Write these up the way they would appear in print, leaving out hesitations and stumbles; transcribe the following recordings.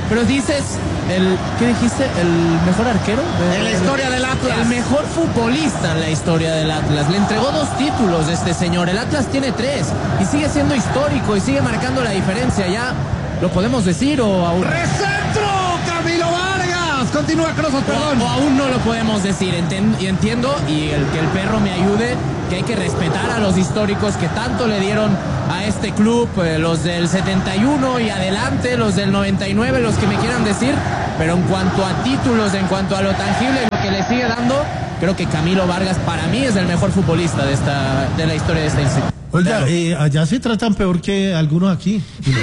Pero dices, ¿qué dijiste? ¿El mejor arquero? En la historia del Atlas. El mejor futbolista en la historia del Atlas. Le entregó 2 títulos este señor. El Atlas tiene 3 y sigue siendo histórico y sigue marcando la diferencia. ¿Ya lo podemos decir o aún? ¡Recentro! ¡Camilo Vargas! Continúa Crozos, perdón. O aún no lo podemos decir. Y entiendo, y que el perro me ayude, que hay que respetar a los históricos que tanto le dieron a este club, los del 71 y adelante, los del 99, los que me quieran decir, pero en cuanto a títulos, en cuanto a lo tangible, lo que le sigue dando, creo que Camilo Vargas para mí es el mejor futbolista de la historia de esta institución. Oiga, allá se tratan peor que algunos aquí.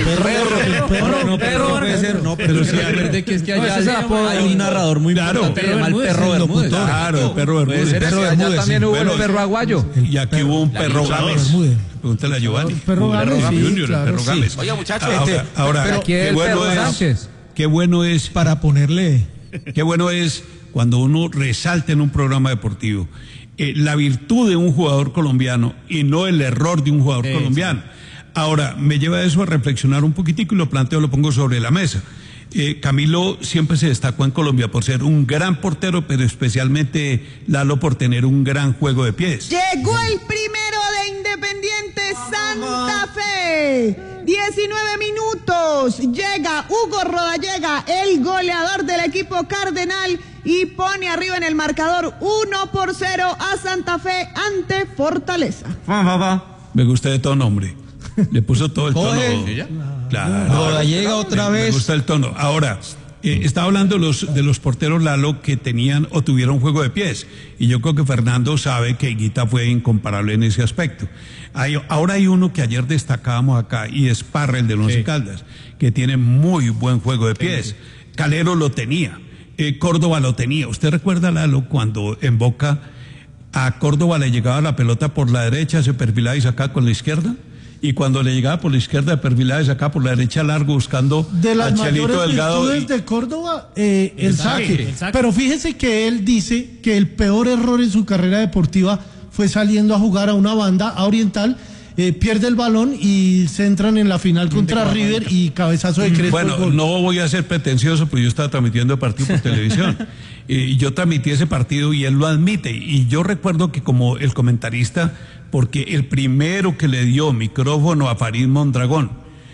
No puede ser. No, pero sí, recuerde que es que allá hay un narrador muy importante que se llama el Perro Bermúdez. Claro, el Perro Bermúdez. Allá también hubo el perro aguayo. Y aquí hubo un perro Gámez. Pregúntale a Giovanni. Perro Gámez, Junior, el perro Gámez. Oye, muchachos, ahora, qué bueno es para ponerle. Qué bueno es cuando uno resalta en un programa deportivo la virtud de un jugador colombiano y no el error de un jugador colombiano. Ahora, me lleva eso a reflexionar un poquitico y lo planteo, lo pongo sobre la mesa. Camilo siempre se destacó en Colombia por ser un gran portero, pero especialmente Lalo por tener un gran juego de pies. Llegó el primero de Independiente Santa Fe. 19 minutos. Llega Hugo Rodallega, el goleador del equipo cardenal, y pone arriba en el marcador 1-0 a Santa Fe ante Fortaleza. Me gusta de tono, hombre. Le puso todo el tono. Claro. Rodallega otra vez. Me gusta el tono. Ahora, estaba hablando de los porteros Lalo que tenían o tuvieron juego de pies. Y yo creo que Fernando sabe que Higuita fue incomparable en ese aspecto. Ahora hay uno que ayer destacábamos acá y es Parra, el de Once Caldas, que tiene muy buen juego de pies. Calero lo tenía. Córdoba lo tenía. ¿Usted recuerda, Lalo, cuando en Boca a Córdoba le llegaba la pelota por la derecha, se perfilaba y sacaba con la izquierda? Y cuando le llegaba por la izquierda, perfilaba y sacaba por la derecha largo buscando de las a Chelito Delgado. De Córdoba, el saque. Pero fíjese que él dice que el peor error en su carrera deportiva fue saliendo a jugar a una banda, a Oriental, pierde el balón y se entran en la final contra River y cabezazo de Crespo. Bueno, no voy a ser pretencioso, pero yo estaba transmitiendo el partido por televisión. Y yo transmití ese partido y él lo admite. Y yo recuerdo que como el comentarista, porque el primero que le dio micrófono a Farid Mondragón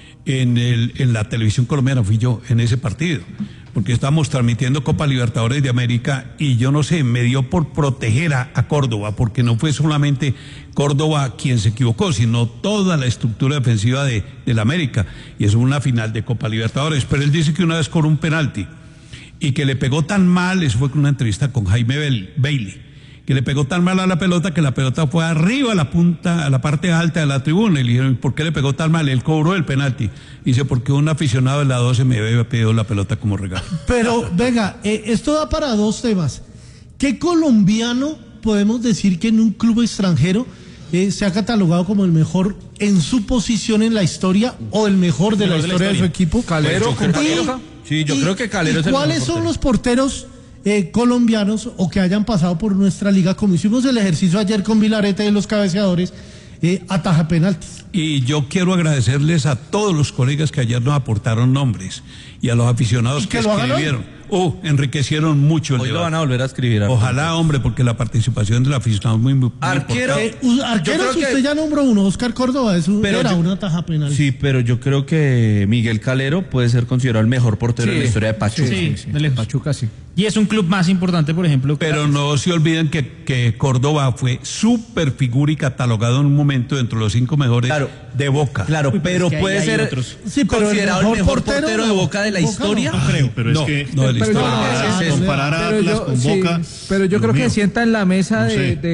en la televisión colombiana fui yo en ese partido. Porque estábamos transmitiendo Copa Libertadores de América y yo no sé, me dio por proteger a Córdoba, porque no fue solamente Córdoba quien se equivocó, sino toda la estructura defensiva de la América. Y es una final de Copa Libertadores. Pero él dice que una vez cobró un penalti y que le pegó tan mal, eso fue con una entrevista con Jaime Bailey, que le pegó tan mal a la pelota que la pelota fue arriba a la punta, a la parte alta de la tribuna. Y le dijeron, ¿por qué le pegó tan mal? Él cobró el penalti. Dice, porque un aficionado de la 12 me había pedido la pelota como regalo. Pero, venga, esto da para 2 temas. ¿Qué colombiano podemos decir que en un club extranjero se ha catalogado como el mejor en su posición en la historia o el mejor de la historia de su equipo? Calero, sí, yo creo que Calero es el mejor. ¿Cuáles son los porteros colombianos o que hayan pasado por nuestra liga, como hicimos el ejercicio ayer con Vilareta y los cabeceadores, ataja penaltis? Y yo quiero agradecerles a todos los colegas que ayer nos aportaron nombres y a los aficionados que escribieron. Enriquecieron mucho el Hoy debate. lo van a volver a escribir. Ojalá, hombre, porque la participación del aficionado es muy Arquero. Arqueros, usted ya nombró uno, Oscar Córdoba, era una ataja penal. Sí, pero yo creo que Miguel Calero puede ser considerado el mejor portero de la historia de Pachuca. Sí, de Pachuca, sí. Y es un club más importante, por ejemplo. Pero no se olviden que Córdoba fue súper figura y catalogado en un momento dentro de los 5 mejores de Boca. Claro, pero es puede ser considerado el mejor portero de Boca de la historia. No creo, pero es que comparar a Atlas con Boca. Pero yo creo que sienta en la mesa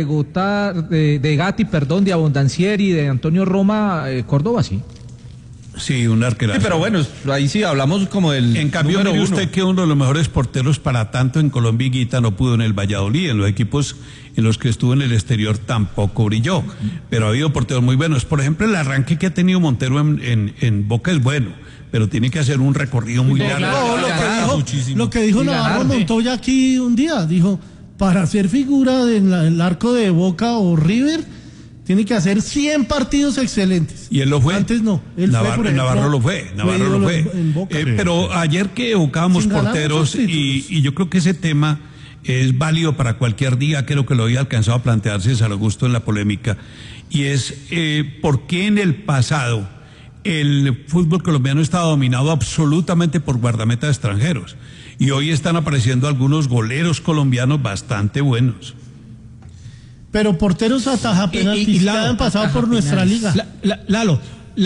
de Gatti, de Abondancieri, de Antonio Roma, Córdoba, sí. Sí, un arquerazo. Sí, pero bueno, ahí sí hablamos como el En cambio, mire usted que uno de los mejores porteros para tanto en Colombia, Higuita, no pudo en el Valladolid. En los equipos en los que estuvo en el exterior tampoco brilló. Pero ha habido porteros muy buenos. Por ejemplo, el arranque que ha tenido Montero en Boca es bueno, pero tiene que hacer un recorrido muy largo. Lo que dijo Navarro Montoya aquí un día, dijo, para ser figura del arco de Boca o River, Tiene que hacer 100 partidos excelentes. Y él lo fue. Antes no. Navarro lo fue. Pero ayer que evocábamos porteros, y yo creo que ese tema es válido para cualquier día, creo que lo había alcanzado a plantearse César Augusto en la polémica, y es ¿por qué en el pasado el fútbol colombiano estaba dominado absolutamente por guardametas extranjeros? Y hoy están apareciendo algunos goleros colombianos bastante buenos. Pero porteros ataja penaltis que han pasado por nuestra liga. Lalo,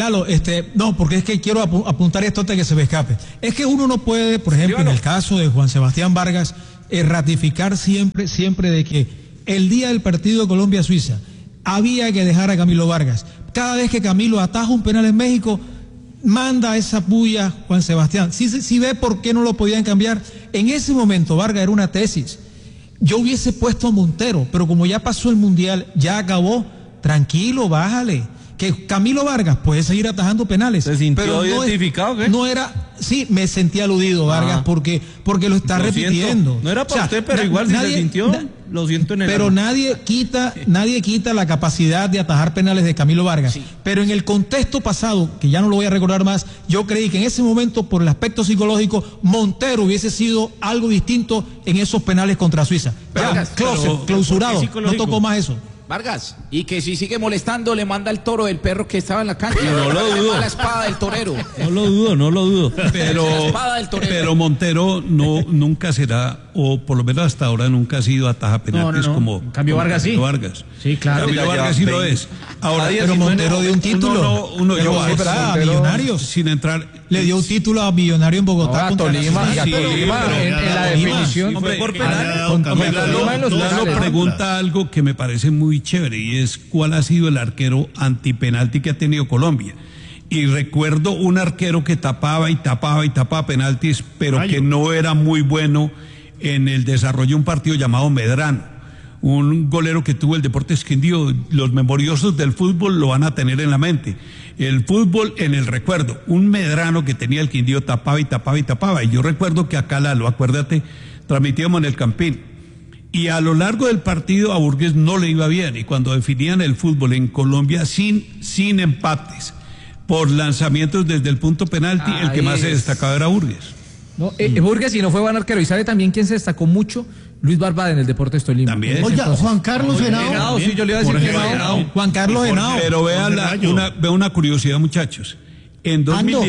no, porque es que quiero apuntar esto antes de que se me escape. Es que uno no puede, por ejemplo, en el caso de Juan Sebastián Vargas, ratificar siempre de que el día del partido Colombia-Suiza había que dejar a Camilo Vargas. Cada vez que Camilo ataja un penal en México, manda esa bulla Juan Sebastián. Si ve por qué no lo podían cambiar. En ese momento Vargas era una tesis. Yo hubiese puesto a Montero, pero como ya pasó el Mundial, ya acabó, tranquilo, bájale. Que Camilo Vargas puede seguir atajando penales. ¿Se sintió pero identificado? ¿Qué? No era, sí, me sentí aludido, Vargas, porque lo está repitiendo. No era para usted, pero igual nadie, si se sintió, lo siento en el pero alma. nadie quita la capacidad de atajar penales de Camilo Vargas. Sí. Pero en el contexto pasado, que ya no lo voy a recordar más, yo creí que en ese momento, por el aspecto psicológico, Montero hubiese sido algo distinto en esos penales contra Suiza. Vargas, clausurado, no tocó más eso. Vargas, y que si sigue molestando le manda el toro del perro que estaba en la cancha. No lo dudo. La espada del torero. No lo dudo. Pero Montero nunca será, o por lo menos hasta ahora nunca ha sido ataja penaltis como Cambio Vargas sí. Vargas. Sí, claro. Cambio Vargas sí lo es. Ahora, pero Montero dio un título. A Millonarios. Sin entrar. Le dio un título a Millonario en Bogotá. A Tolima. En la definición. Por penal. Lalo pregunta algo que me parece muy chévere, y es cuál ha sido el arquero antipenalti que ha tenido Colombia. Y recuerdo un arquero que tapaba penaltis, pero que no era muy bueno en el desarrollo de un partido llamado Medrano, un golero que tuvo el Deportes Quindío. Los memoriosos del fútbol lo van a tener en la mente. El fútbol en el recuerdo, un Medrano que tenía el Quindío, tapaba. Y yo recuerdo que acá, Lalo, acuérdate, transmitíamos en el Campín. Y a lo largo del partido a Burgues no le iba bien, y cuando definían el fútbol en Colombia sin empates, por lanzamientos desde el punto penalti, el que más se destacaba era Burgues. No, Burgues, y no fue buen arquero. Y sabe también quién se destacó mucho, Luis Barbada en el Deportes Tolima. También. Oye, Juan Carlos Henao. Sí, yo le iba a decir Henao. Juan Carlos Henao. Pero vea una curiosidad, muchachos. En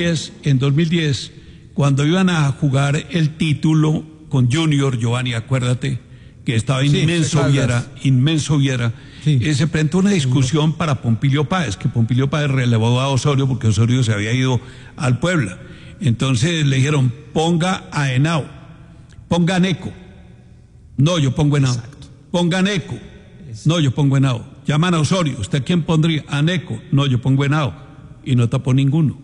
2010, cuando iban a jugar el título con Junior, Giovanni, acuérdate, que estaba inmenso Viera, sí. Se presentó una discusión para Pompilio Páez, que Pompilio Páez relevó a Osorio porque Osorio se había ido al Puebla. Entonces le dijeron, ponga a Henao, ponga a Neco. No, yo pongo Henao. Ponga a Neco. No, yo pongo Henao. Llaman a Osorio, ¿usted quién pondría? A Neco. No, yo pongo Henao. Y no tapó ninguno.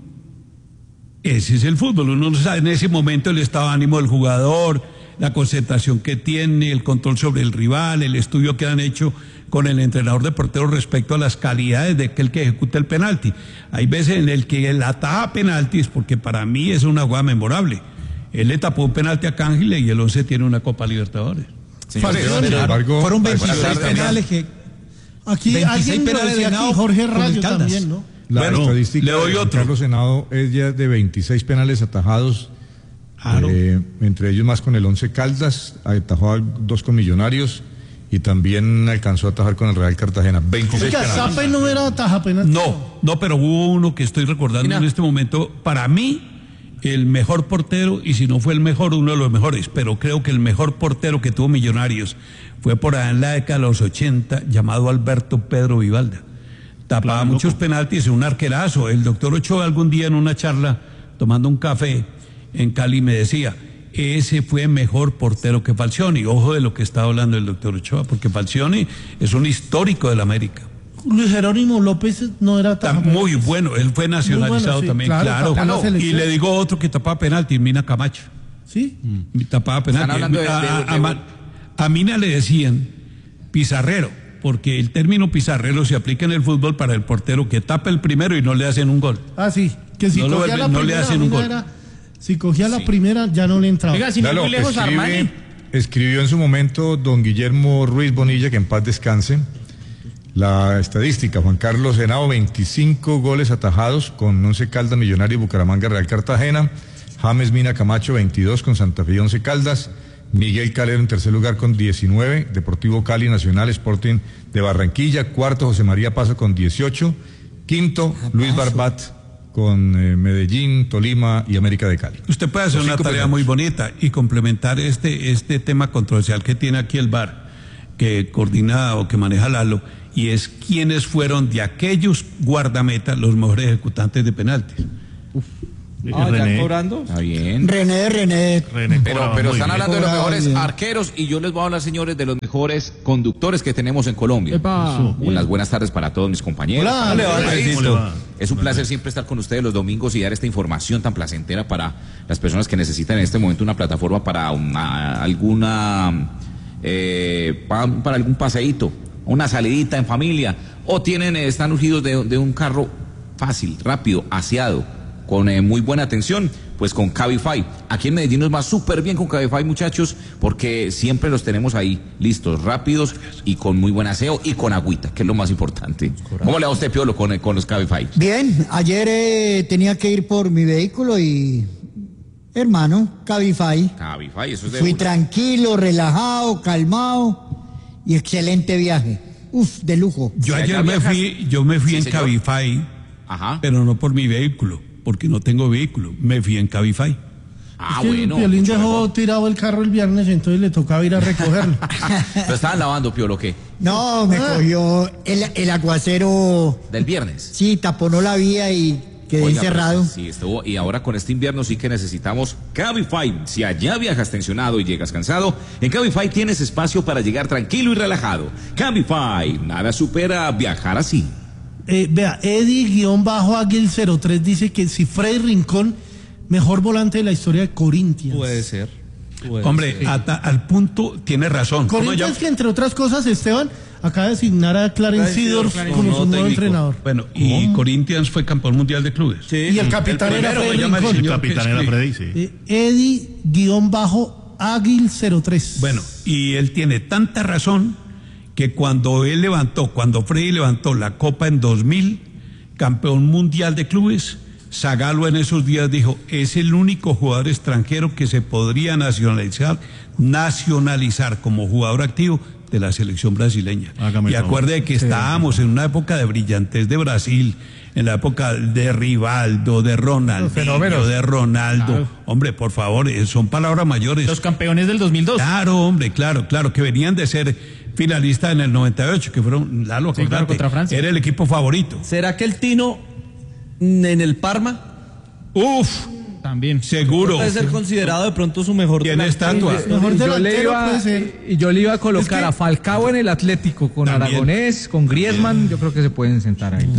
Ese es el fútbol. Uno no sabe en ese momento el estado de ánimo del jugador, la concentración que tiene, el control sobre el rival, el estudio que han hecho con el entrenador de porteros respecto a las calidades de aquel que ejecuta el penalti. Hay veces en el que él ataja penaltis, porque para mí es una jugada memorable. Él le tapó un penalti a Cángile y el 11 tiene una Copa Libertadores. Fueron 26 penales que... Aquí alguien lo decía aquí, Jorge Rayo también, ¿no? La bueno, estadística le doy de otro. Carlos Henao es ya de 26 penales atajados. Claro. Entre ellos más con el 11 Caldas, atajó 2 con Millonarios y también alcanzó a atajar con el Real Cartagena. 26 penales. Zape no era ataja penalti. No, pero hubo uno que estoy recordando en este momento, para mí, el mejor portero, y si no fue el mejor, uno de los mejores, pero creo que el mejor portero que tuvo Millonarios fue por allá en la década de los 80, llamado Alberto Pedro Vivalda. Tapaba muchos penaltis, un arquerazo. El doctor Ochoa algún día en una charla, tomando un café en Cali, me decía, ese fue mejor portero que Falcioni. Ojo de lo que está hablando el doctor Ochoa, porque Falcioni es un histórico del América. Luis Jerónimo López no era tan muy bueno, él fue nacionalizado también, claro. Y le digo otro que tapaba penalti, Mina Camacho. Sí. Tapaba penalti. A Mina le decían pizarrero, porque el término pizarrero se aplica en el fútbol para el portero que tapa el primero y no le hacen un gol. Ah, sí, que si cogía la no le hacen un gol. Si cogía la primera, ya no le entraba. Oiga, si no muy lejos, Armani. Escribió en su momento don Guillermo Ruiz Bonilla, que en paz descanse, La estadística: Juan Carlos Henao, 25 goles atajados con Once Caldas, Millonarios, Bucaramanga, Real Cartagena. James Mina Camacho, 22 con Santa Fe y Once Caldas. Miguel Calero en tercer lugar con 19, Deportivo Cali, Nacional, Sporting de Barranquilla. Cuarto, José María Paso con 18. Quinto, Luis Barbat con Medellín, Tolima y América de Cali. Usted puede hacer una tarea muy bonita y complementar este tema controversial que tiene aquí el VAR, que coordina o que maneja Lalo, y es quiénes fueron de aquellos guardametas los mejores ejecutantes de penaltis. ¿Ya cobrando? Está bien. René. Pero están hablando de los mejores arqueros y yo les voy a hablar, señores, de los mejores conductores que tenemos en Colombia. Unas buenas tardes para todos mis compañeros. Hola. Es un placer siempre estar con ustedes los domingos y dar esta información tan placentera para las personas que necesitan en este momento una plataforma para algún paseíto, una salidita en familia, o están urgidos de un carro fácil, rápido, aseado, con muy buena atención, pues con Cabify. Aquí en Medellín nos va súper bien con Cabify, muchachos, porque siempre los tenemos ahí, listos, rápidos y con muy buen aseo y con agüita, que es lo más importante. ¿Cómo le va a usted, Piolo, con los Cabify? Bien, ayer tenía que ir por mi vehículo y, hermano, Cabify. Cabify, eso es de Fui tranquilo, relajado, calmado y excelente viaje. De lujo. Yo ayer me fui en Cabify, pero no por mi vehículo, porque no tengo vehículo, me fui en Cabify. Bueno. Piolín dejó tirado el carro el viernes, entonces le tocaba ir a recogerlo. ¿Lo estaban lavando, Piolo, qué? No, me cogió el aguacero. ¿Del viernes? Sí, taponó la vía y quedé encerrado. Sí, estuvo. Y ahora con este invierno sí que necesitamos Cabify. Si allá viajas tensionado y llegas cansado, en Cabify tienes espacio para llegar tranquilo y relajado. Cabify, nada supera viajar así. Vea, Eddie-Águil03 dice que si Freddy Rincón, mejor volante de la historia de Corinthians. Puede ser. Hombre, sí. Al punto tiene razón. Corinthians, que entre otras cosas, Esteban acaba de designar a Clarence Seedorf como su nuevo entrenador. Bueno, y Corinthians fue campeón mundial de clubes. Sí. Y el capitán era Freddy Rincón. El capitán era Freddy, sí. Eddie-Águil03. Bueno, y él tiene tanta razón que cuando Freddy levantó la Copa en 2000, campeón mundial de clubes, Zagallo en esos días dijo: es el único jugador extranjero que se podría nacionalizar como jugador activo de la selección brasileña. Y acuerde que estábamos en una época de brillantez de Brasil, en la época de Rivaldo, de Ronaldinho, de Ronaldo. Claro. Hombre, por favor, son palabras mayores. Los campeones del 2002. Claro, hombre, claro, que venían de ser finalistas en el 98, que fueron, Lalo, acordate, claro, contra Francia. Era el equipo favorito. ¿Será que el Tino en el Parma? También. Seguro. Puede ser considerado de pronto su mejor estatua. Yo le iba a colocar a Falcao en el Atlético con también. Aragonés, con Griezmann, yo creo que se pueden sentar ahí.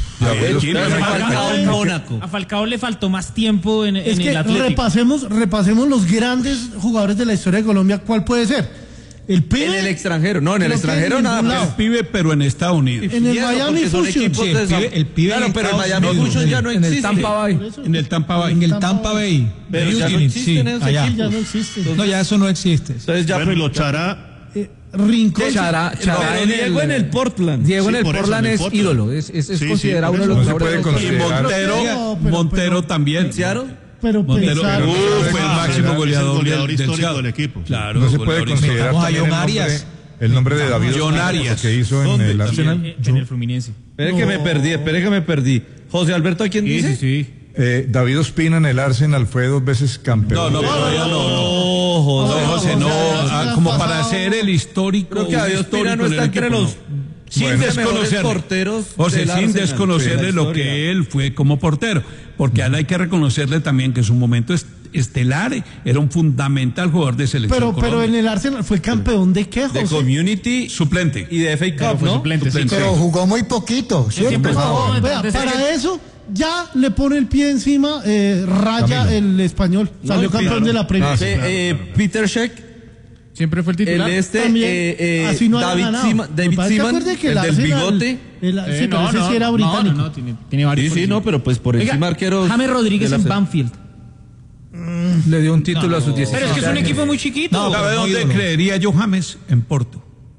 A Falcao le faltó más tiempo en el Atlético. Repasemos los grandes jugadores de la historia de Colombia. ¿Cuál puede ser? El pibe, en el extranjero, no, en el extranjero nada. El pibe, pero en Estados Unidos. En el Miami Fusion. Sí, el pibe claro, pero el Miami Fusion ya no existe. En el Tampa Bay. Pero ya no existe en el allá. Ya no existe. No, ya eso no existe. Entonces ya bueno, y lo Chara. Rincón. Diego en el Portland. Diego en el Portland es ídolo. Es considerado uno de los mejores. Y Montero también. Pero Montero fue el máximo goleador histórico del equipo. Claro, no se puede considerar el nombre de David Arias que hizo en el Arsenal. En el Fluminense. Espere que me perdí. José Alberto, ¿a quién dice? Sí. David Ospina en el Arsenal fue 2 veces campeón. No, José, no. Como para ser el histórico. Creo que David Ospina no está entre los sin desconocerle lo que él fue como portero, porque a él hay que reconocerle también que en su momento estelar era un fundamental jugador de selección. Pero en el Arsenal fue campeón de qué, José? De Community, suplente y de FA Cup, ¿no? Suplente. Pero jugó muy poquito. Para eso ya le pone el pie encima, raya el español. Salió campeón de la Premier. Peter Cech. Siempre fue el titular. Así no David Seaman, el del bigote. Pero ese sí era británico. No, tiene varios. Sí, pero pues por encima arqueros. James Rodríguez en Banfield. Le dio un título a sus 16. Pero es que es un equipo muy chiquito. ¿Sabe dónde creería yo James? En Porto.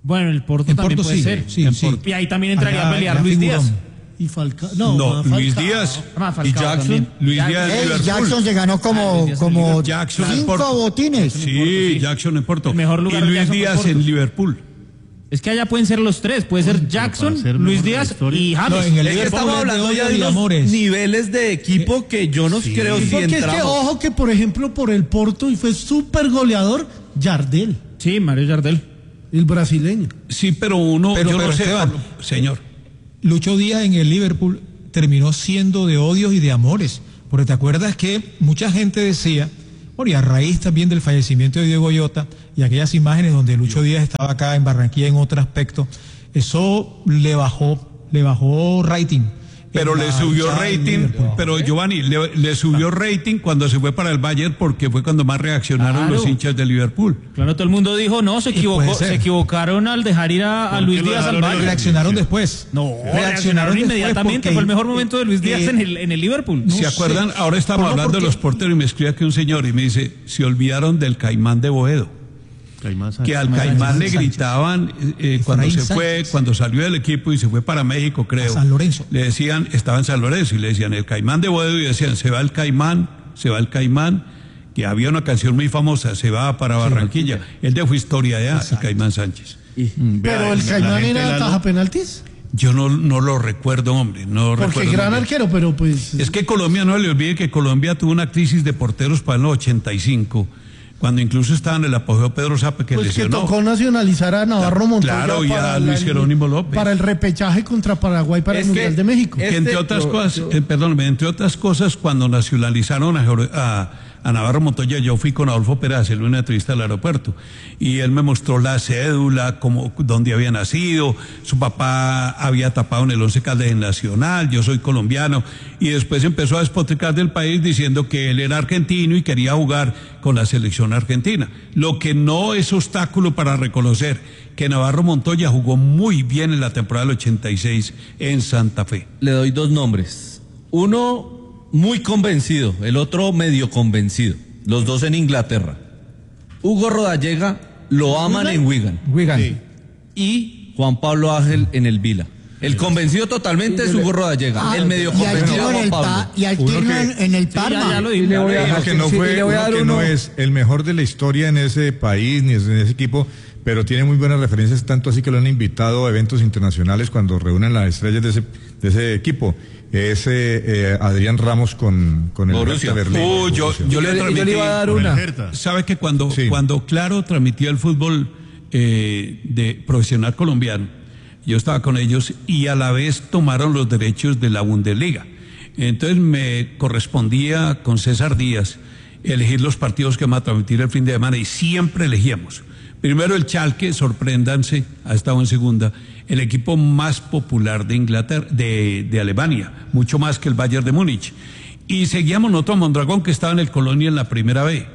Bueno, el Porto también puede ser. Sí. Y ahí también entraría a pelear Luis Díaz. Y Falcao. Luis Díaz Falcao y Jackson. también. Luis Díaz de Liverpool. Jackson se ganó como Jackson en 5 Porto. botines. Sí, Jackson en Porto. El mejor lugar y de Luis Jackson Díaz fue Porto. en Liverpool. Es que allá pueden ser los tres. Puede ser Jackson, Luis Díaz y James. Es que estamos hablando ya de unos niveles de equipo que yo no creo si Porque entramos. es que, ojo, que por ejemplo, por el Porto, y fue súper goleador, Jardel. Sí, Mario Jardel. El brasileño. Sí, pero yo no sé, Esteban, señor. Lucho Díaz en el Liverpool terminó siendo de odios y de amores, porque te acuerdas que mucha gente decía, bueno, y a raíz también del fallecimiento de Diego Llota y aquellas imágenes donde Lucho Díaz estaba acá en Barranquilla en otro aspecto, eso le bajó rating. Pero le subió rating, pero Giovanni, le subió rating cuando se fue para el Bayern, porque fue cuando más reaccionaron los hinchas de Liverpool. Claro, todo el mundo dijo, no, se equivocaron al dejar ir a Luis Díaz al Bayern. Reaccionaron después. No, reaccionaron inmediatamente. Fue el mejor momento de Luis Díaz en el Liverpool. ¿Se acuerdan? Ahora estamos hablando de los porteros y me escribe aquí un señor y me dice, se olvidaron del Caimán de Boedo. Que al Caimán le gritaban cuando se fue, cuando salió del equipo y se fue para México, creo. San Lorenzo. Le decían, estaba en San Lorenzo y le decían el Caimán de Boedo, y decían, se va el Caimán, que había una canción muy famosa, se va para Barranquilla. Él dejó historia ya, el Caimán Sánchez. Pero el Caimán era taja penaltis. Yo no lo recuerdo, hombre. Porque gran arquero, pero pues. Es que Colombia, no le olvide que Colombia tuvo una crisis de porteros para el 85. Cuando incluso estaba en el apogeo Pedro Zape, que lesionó. Que tocó nacionalizar a Navarro Montoya. Claro, y a Luis Jerónimo López. Para el repechaje contra Paraguay para el Mundial de México. Entre otras cosas, cuando nacionalizaron a Navarro Montoya, yo fui con Adolfo Pérez a hacerle una entrevista al aeropuerto. Y él me mostró la cédula, dónde había nacido. Su papá había tapado en el 11 Caldas Nacional, yo soy colombiano. Y después empezó a despotricar del país diciendo que él era argentino y quería jugar con la selección argentina. Lo que no es obstáculo para reconocer que Navarro Montoya jugó muy bien en la temporada del 86 en Santa Fe. Le doy dos nombres. Uno muy convencido, el otro medio convencido. Los dos en Inglaterra. Hugo Rodallega lo aman en Wigan. Sí. Y Juan Pablo Ángel en el Vila. El convencido totalmente es Hugo Rodallega. El medio convencido Juan Pablo. Y al Tino en el Parma. Que no es el mejor de la historia en ese país ni en ese equipo, pero tiene muy buenas referencias, tanto así que lo han invitado a eventos internacionales cuando reúnen las estrellas de ese equipo. Es Adrián Ramos con el Borussia. Berlín. Yo le iba a dar una. ¿Sabe que cuando Claro transmitía el fútbol de profesional colombiano, yo estaba con ellos y a la vez tomaron los derechos de la Bundesliga? Entonces me correspondía con César Díaz elegir los partidos que vamos a transmitir el fin de semana, y siempre elegíamos. Primero el Schalke, sorpréndanse, ha estado en segunda, el equipo más popular de Inglaterra, de Alemania, mucho más que el Bayern de Múnich. Y seguíamos nosotros a Mondragón, que estaba en el Colonia en la primera B,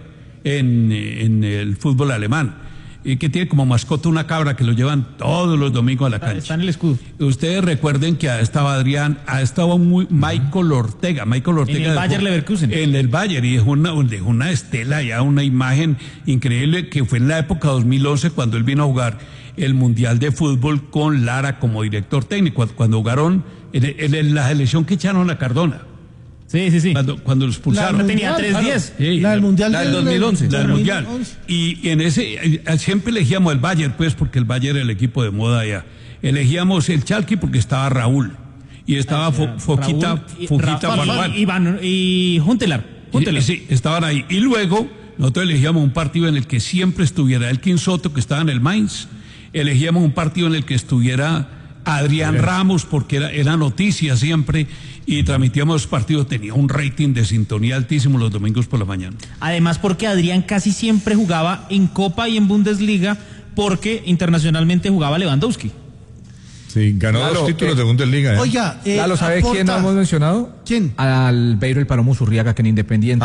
en el fútbol alemán, y que tiene como mascota una cabra que lo llevan todos los domingos a la cancha. Está en el escudo. Ustedes recuerden que estaba Adrián, estaba Michael Ortega. En el Bayer Leverkusen. En el Bayer, y dejó una estela, ya una imagen increíble, que fue en la época 2011 cuando él vino a jugar el Mundial de Fútbol con Lara como director técnico, cuando jugaron en la selección que echaron a Cardona. Sí. Cuando los expulsaron. Tenía 3-10. Sí, la del Mundial del 2011. La del Mundial. Y en ese, siempre elegíamos el Bayern, pues, porque el Bayern era el equipo de moda allá. Elegíamos el Schalke porque estaba Raúl. Y estaba Foquita Iván y Huntelaar. Sí, estaban ahí. Y luego, nosotros elegíamos un partido en el que siempre estuviera Elkin Soto, que estaba en el Mainz. Elegíamos un partido en el que estuviera Adrián Ramos, porque era noticia siempre, y transmitíamos partidos. Tenía un rating de sintonía altísimo los domingos por la mañana. Además, porque Adrián casi siempre jugaba en Copa y en Bundesliga, porque internacionalmente jugaba Lewandowski. Sí, ganó 2 títulos de Bundesliga. Oiga, ¿Lalo sabe quién no hemos mencionado? ¿Quién? Al Beiro El Palomo Zurriaga, que en Independiente.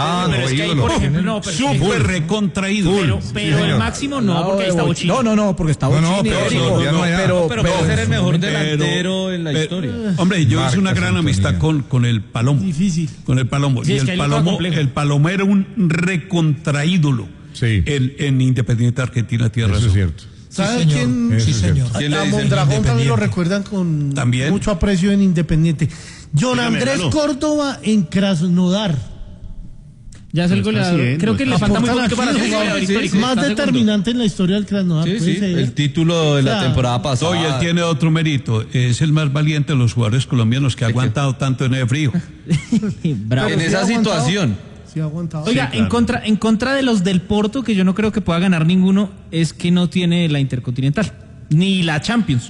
Súper recontraído. Pero el máximo no, porque ahí está Bochini. No, porque está Bochini. Pero puede ser el mejor delantero en la historia. Hombre, yo hice una gran amistad con el Palomo. Difícil. Con el Palomo. Sí, y el Palomo era un recontraídolo en Independiente Argentina, tierra. Eso es cierto. ¿Sabe señor. quién? Sí, señor. ¿Quién le A dice? Mondragón también lo recuerdan con También. mucho aprecio en Independiente. John Dígame, Andrés Lalo. Córdoba en Krasnodar. Ya es el goleador. Creo que le falta muy poquito para ser goleador histórico. Más Está determinante en la historia del Krasnodar. Sí, puede sí, ser. el título de la O sea, temporada pasada. Oye, él tiene otro mérito. Es el más valiente de los jugadores colombianos que ha aguantado tanto en el frío. Bravo. En esa situación. Sí, ha aguantado. Oiga, Sí, claro. en contra de los del Porto, que yo no creo que pueda ganar ninguno, es que no tiene la Intercontinental, ni la Champions.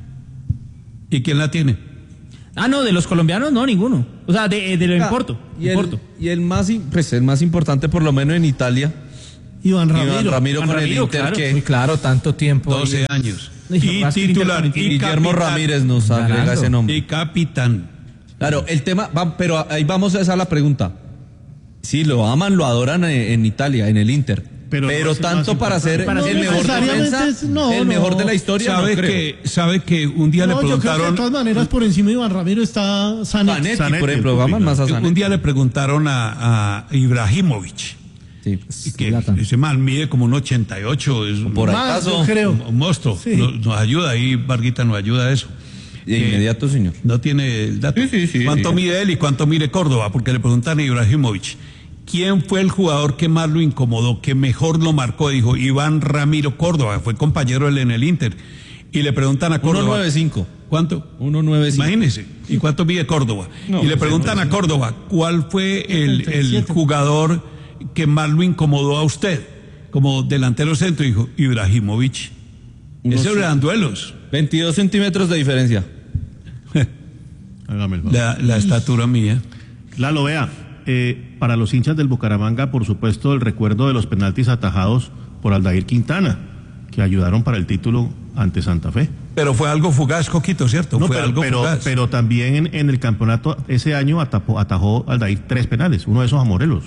¿Y quién la tiene? Ah, no, de los colombianos no, ninguno. O sea, del Porto. Y el más importante, por lo menos en Italia, Iván Ramiro. Iván Ramiro con el Inter, claro. que Muy claro, tanto tiempo. 12 años. Y Y titular. Y Guillermo capitán. Ramírez nos agrega Ganando. ese nombre. Y capitán. Claro, el tema, pero ahí vamos a esa la pregunta. Sí, lo aman, lo adoran en Italia, en el Inter. Pero Pero no es el tanto más para ser importante. el No mejor necesariamente defensa, es- no, el mejor no. de la historia, no creo. Sabe que un día le No, yo creo que de preguntaron, todas maneras por encima de Iván Ramiro está Zanetti, Zanetti. por ejemplo, sí, aman más a un Zanetti. día le preguntaron a Ibrahimovic, Sí. y que ese man mide como un 88, es un, Por ahí Más, pasó. yo creo. un monstruo. Sí. Nos ayuda ahí, Varguita nos ayuda a eso. De inmediato, señor. No tiene el dato. Sí. ¿Cuánto mide él y cuánto mide Córdoba? Porque le preguntan a Ibrahimovic, ¿quién fue el jugador que más lo incomodó, que mejor lo marcó? Dijo Iván Ramiro Córdoba, fue compañero él en el Inter. Y le preguntan a Córdoba. 1.95. ¿Cuánto? 1.95. Imagínese. ¿Y cuánto mide Córdoba? No, y le pues, preguntan a Córdoba, ¿cuál fue el jugador que más lo incomodó a usted como delantero centro? Dijo Ibrahimovic. Esos eran duelos. 22 centímetros de diferencia. Hágame el favor. La estatura mía. Lalo, vea, para los hinchas del Bucaramanga, por supuesto, el recuerdo de los penaltis atajados por Aldair Quintana, que ayudaron para el título ante Santa Fe. Pero fue algo fugaz, Coquito, ¿cierto? No, fue algo fugaz. pero también en el campeonato ese año atajó Aldair 3 penales, uno de esos a Morelos.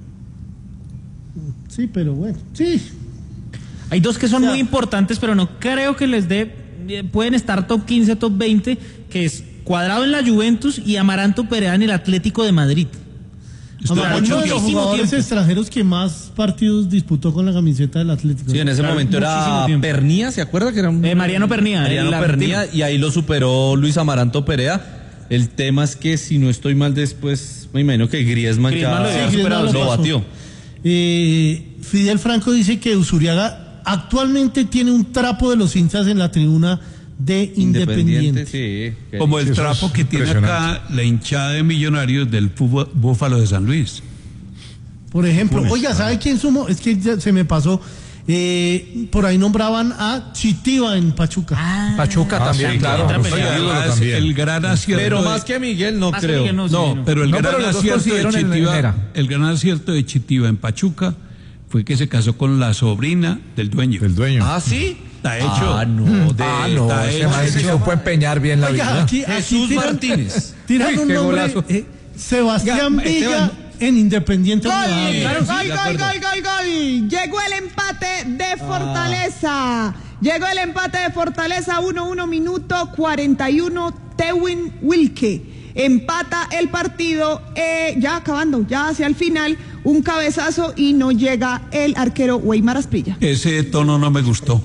Sí, pero bueno, sí. Hay dos que son muy importantes, pero no creo que les dé. Pueden estar top 15, top 20, que es Cuadrado en la Juventus y Amaranto Perea en el Atlético de Madrid. Ahora, uno de los jugadores extranjeros que más partidos disputó con la camiseta del Atlético. Sí, en ese momento era Pernía, ¿se acuerda que era un Mariano Pernía. Mariano el Pernía, argentino. y ahí lo superó Luis Amaranto Perea. El tema es que si no estoy mal después, me imagino que Griezmann Griezmann ya Griezmann lo pasó. batió. Fidel Franco dice que Usuriaga actualmente tiene un trapo de los hinchas en la tribuna de Independiente. Sí. Como el Eso trapo es que tiene acá la hinchada de Millonarios del fútbol Búfalo de San Luis. Por ejemplo, Funes. oiga, ¿sabe quién sumó? Es que ya se me pasó. Por ahí nombraban a Chitiva en Pachuca. Pachuca también, sí, claro. claro. Oiga, ídolo además, también. el gran acierto. Pero de- más que Miguel, no Más que creo. Miguel, no, sí, No, no. pero el No, gran pero los dos acierto de consiguieron en Chitiva, Era. el gran acierto de Chitiva en Pachuca fue que se casó con la sobrina del dueño. El dueño. Ah, sí. Está hecho. Ah, no. No, Está ese hecho. man se supo empeñar bien la Oiga, vida. aquí Jesús tiran- Martínez. Tiran Uy, un qué nombre. golazo. Sebastián Oiga, Villa Esteban. en Independiente. Gol, Medellín. gol. Llegó el empate de Fortaleza. Llegó el empate de Fortaleza, 1-1, minuto 41. Tewin Wilke empata el partido, ya acabando, ya hacia el final, un cabezazo y no llega el arquero Weimar Asprilla. Ese tono no me gustó.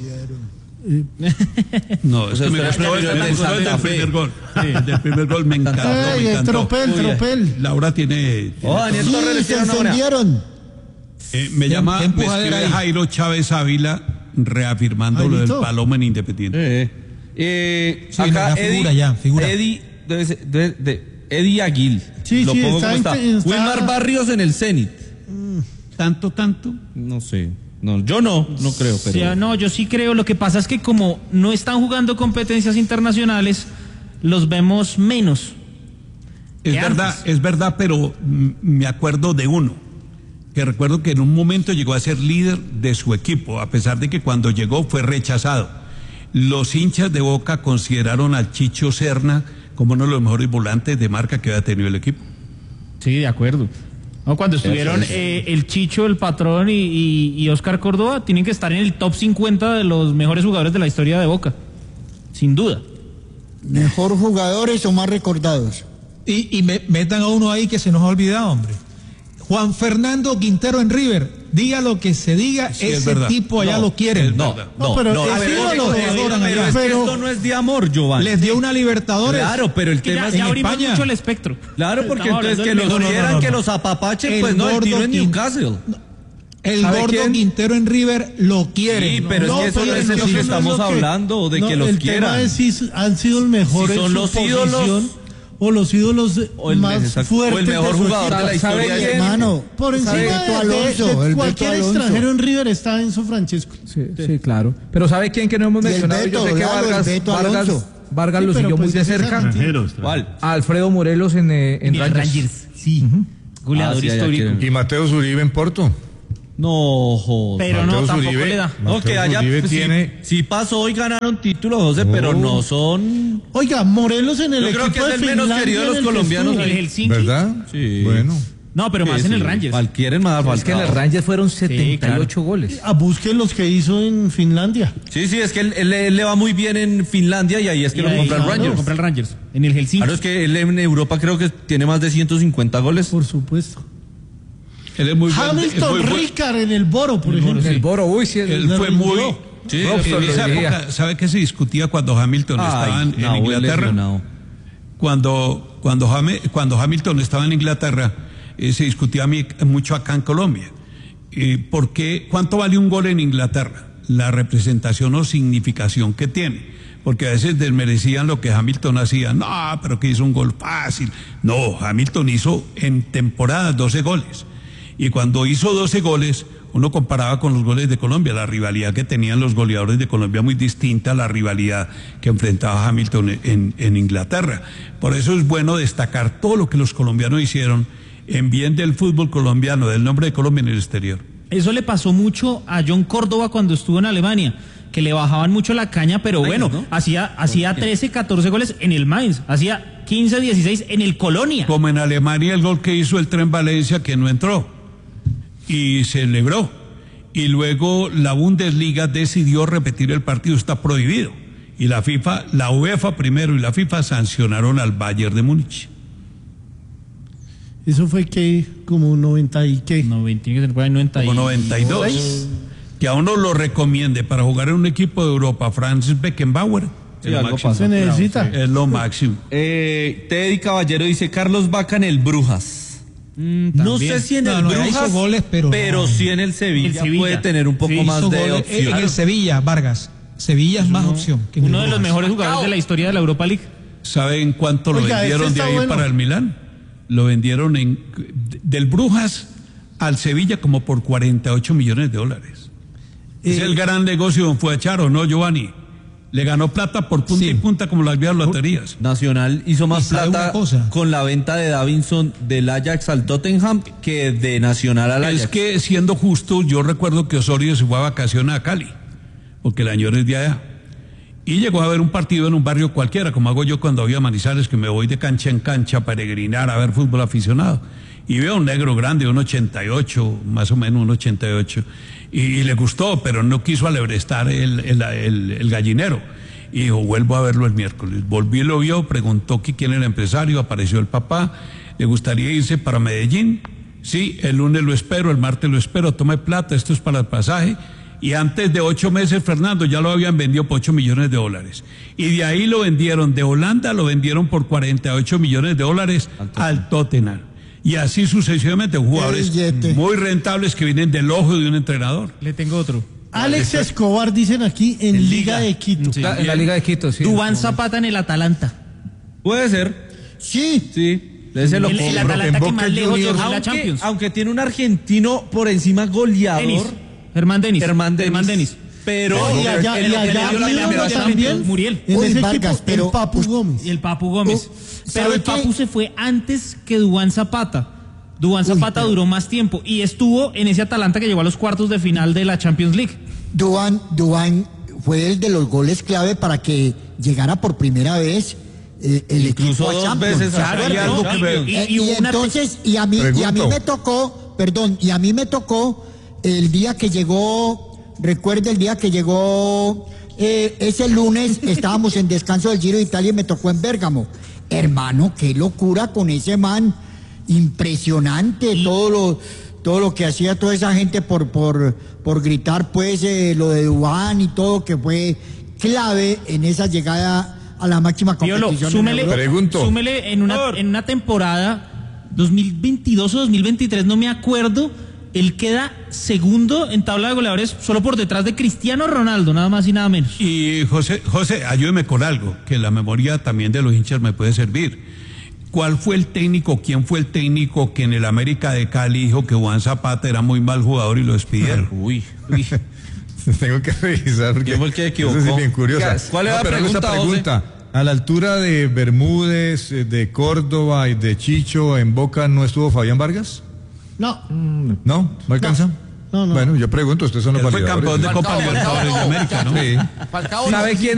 No, es que me usted gustó prefirió el me de gustó el Santa del Fe. primer gol. El del primer gol me encantó. Ey, me el encantó. tropel. Laura tiene. Daniel Torres le Sí, se tira una buena. encendieron. Me llama, qué me empujadera escribe ahí. Jairo Chávez Ávila reafirmando lo del Jairito. Paloma en Independiente. Sí, Acá la figura ya, figura. Eddie, debe ser, Eddie Aguil. Sí, Lo sí, pongo está como está. está- Wilmar Barrios en el Zenit. Tanto. No sé. No, yo no creo, O pero. sea, no, yo sí creo. Lo que pasa es que como no están jugando competencias internacionales, los vemos menos. Es ¿Qué verdad, antes? es verdad, pero me acuerdo de uno, que recuerdo que en un momento llegó a ser líder de su equipo, a pesar de que cuando llegó fue rechazado. Los hinchas de Boca consideraron al Chicho Serna como uno de los mejores volantes de marca que había tenido el equipo. Sí, de acuerdo. No, cuando estuvieron el Chicho, el Patrón y Oscar Córdoba, tienen que estar en el top 50 de los mejores jugadores de la historia de Boca. Sin duda. Mejor jugadores o más recordados. Y metan a uno ahí que se nos ha olvidado, hombre. Juan Fernando Quintero en River. diga lo que se diga, Sí, es ese verdad. tipo allá No, lo quieren. no, pero a ver, pero es que esto no es de amor, Giovanni. Les dio una Libertadores. Claro, pero el Que tema ya, es ya en abrimos España. mucho el espectro. Claro, porque Estamos entonces que hablando los del quieran, no. que los apapachen, El pues no, el gordo tiro en Quin- Newcastle. El ¿Sabe gordo quién? Quintero en River lo quieren. Sí, pero No, es que eso pero no es de lo eso que no es estamos lo que- hablando, de no, que los el quieran. tema es si han sido el mejor Si en son su los ídolos, posición, o los ídolos o el más exacto, fuertes o el mejor de su jugador equipo. de la historia ¿Sabe, del hermano? Por encima ¿Sabe? Beto Alonso, de el cualquier Beto Alonso. extranjero en River está Enzo Francesco. Sí, claro. Pero ¿sabe quién que no hemos Y el mencionado? Beto, Yo sé que Lalo, el Beto Alonso. Vargas Sí, lo pero siguió muy pues de ese es cerca. argentino. ¿Cuál? A Alfredo Morelos en Rangers. Sí. Goleador sí, allá histórico. quieren. ¿Y Mateo Zuribe en Porto? No, joder. Pero no, Mateo tampoco Zuribe- le da. No, Mateo que haya. Zuribe Pues, tiene... sí pasó y ganaron títulos, José, pero no son. Oiga, Morelos en el Yo equipo creo que es de el menos Finlandia querido de en los el que colombianos. estuvo. El Helsinki. ¿Verdad? Sí. Bueno. No, pero más en el Rangers. Quieren más Es que en el Rangers fueron 78 goles. A busque los que hizo en Finlandia. Sí, es que él le va muy bien en Finlandia y ahí es que Y lo ahí, compra el claro, Rangers. lo compra el Rangers. En el Helsinki. Claro, es que él en Europa creo que tiene más de 150 goles. Por supuesto. Él es muy buen- Hamilton es muy buen- Ricard en el Boro, por ejemplo. En el Boro, uy, sí. Él fue muy... Sí, en esa época, ¿sabe qué se discutía cuando Hamilton estaba en Inglaterra? Cuando Hamilton estaba en Inglaterra, se discutía mucho acá en Colombia. ¿Por qué? ¿Cuánto vale un gol en Inglaterra? La representación o significación que tiene. Porque a veces desmerecían lo que Hamilton hacía. No, pero que hizo un gol fácil. No, Hamilton hizo en temporada 12 goles. Y cuando hizo 12 goles, uno comparaba con los goles de Colombia, la rivalidad que tenían los goleadores de Colombia muy distinta a la rivalidad que enfrentaba Hamilton en Inglaterra. Por eso es bueno destacar todo lo que los colombianos hicieron en bien del fútbol colombiano, del nombre de Colombia en el exterior. Eso le pasó mucho a John Córdoba cuando estuvo en Alemania, que le bajaban mucho la caña, pero bueno, ¿no? hacía 13, 14 goles en el Mainz, hacía 15, 16 en el Colonia. Como en Alemania el gol que hizo el Tren Valencia que no entró y celebró. Y luego la Bundesliga decidió repetir el partido, está prohibido. Y la FIFA, la UEFA primero y la FIFA sancionaron al Bayern de Múnich. Eso fue que como 90 y qué. 90 Como 92. Que a uno lo recomiende para jugar en un equipo de Europa, Francis Beckenbauer. Sí, Es lo algo máximo. pasa. Se necesita. Es lo máximo. Teddy Caballero dice Carlos Vaca en el Brujas. No sé si en el No, Brujas, hizo goles, pero no. sí en el Sevilla, El Sevilla. puede tener un poco Sí, más Hizo de goles opción. en el Sevilla, Vargas. Sevilla es más opción que en el Uno de los Brujas. mejores jugadores de la historia de la Europa League. ¿Saben cuánto lo Oiga, vendieron este de está ahí bueno. para el Milán? Lo vendieron del Brujas al Sevilla como por 48 millones de dólares. Es el gran negocio fue a Charo, ¿no, Giovanni? Le ganó plata por punta y punta como las viejas loterías. Nacional hizo más ¿Y sabe plata una cosa? con la venta de Davinson del Ajax al Tottenham que de Nacional al Ajax. Es que, siendo justo, yo recuerdo que Osorio se fue a vacaciones a Cali, porque el año es de allá. Y llegó a ver un partido en un barrio cualquiera, como hago yo cuando voy a Manizales, que me voy de cancha en cancha a peregrinar a ver fútbol aficionado. Y veo a un negro grande, un 88, más o menos un 88. Y le gustó, pero no quiso alebrestar el gallinero. Y dijo, vuelvo a verlo el miércoles. Volví y lo vio, preguntó que quién era el empresario, apareció el papá. ¿Le gustaría irse para Medellín? Sí, el lunes lo espero, el martes lo espero, tome plata, esto es para el pasaje. Y antes de 8 meses, Fernando, ya lo habían vendido por 8 millones de dólares. Y de ahí lo vendieron, de Holanda lo vendieron por 48 millones de dólares al Tottenham. Y así sucesivamente, jugadores billete. muy rentables que vienen del ojo de un entrenador. Le tengo otro. Alex Escobar, dicen aquí, en Liga de Quito. Sí. En la Liga de Quito, sí. Duván Zapata en el Atalanta. Puede ser, Sí. sí. Ese lo El compro. Atalanta que más lejos llegó en la aunque, Champions. aunque tiene un argentino por encima goleador, Denis. Germán Denis. Germán Denis. Pero Y allá, el y allá que le dio la arriba primera también, Muriel. en Uy, ese Vargas, equipo, pero el Papu Gómez. Y el Papu Gómez. Pero ¿sabe el qué? Papu se fue antes que Duván Zapata. Duván Zapata duró más tiempo y estuvo en ese Atalanta que llegó a los cuartos de final de la Champions League. Duván fue el de los goles clave para que llegara por primera vez el Incluso equipo a dos Champions. veces ¿Se hay acuerdan? algo que me- Y hubo una- entonces, y a mí Pregunto. me tocó, perdón, y a mí me tocó el día que llegó, recuerda el día que llegó, ese lunes estábamos en descanso del Giro de Italia y me tocó en Bérgamo. Hermano, qué locura con ese man, impresionante, todo lo que hacía toda esa gente por gritar, pues, lo de Duván y todo, que fue clave en esa llegada a la máxima competición. Súmele en una temporada 2022 o 2023, no me acuerdo, él queda segundo en tabla de goleadores solo por detrás de Cristiano Ronaldo, nada más y nada menos. Y José, ayúdeme con algo, que la memoria también de los hinchas me puede servir. ¿Quién fue el técnico que en el América de Cali dijo que Juan Zapata era muy mal jugador y lo despidieron? Uy. Tengo que revisar. ¿Quién fue el que equivocó? Eso es bien curiosa. ¿Cuál es la pregunta? A la altura de Bermúdez, de Córdoba y de Chicho, ¿en Boca no estuvo Fabián Vargas? No. ¿No alcanza? No. Bueno, yo pregunto, ustedes son los Él fue campeón de Copa Libertadores de América, ¿no? Sí. ¿Sabe quién